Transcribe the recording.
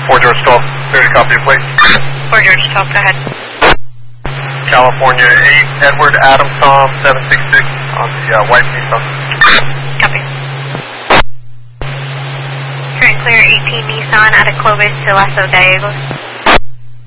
4 George 12, clear to copy your plate. 4 George 12, go ahead. California 8, Edward Adam Tom 766 on the white Nissan. Copy. Current clear 18 Nissan out of Clovis to Los Gallegos.